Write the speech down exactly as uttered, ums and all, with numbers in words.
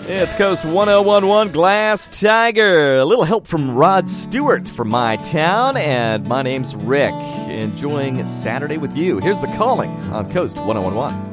It's Coast one oh one one Glass Tiger. A little help from Rod Stewart from My Town, and my name's Rick. Enjoying Saturday with you. Here's The Calling on Coast one oh one one.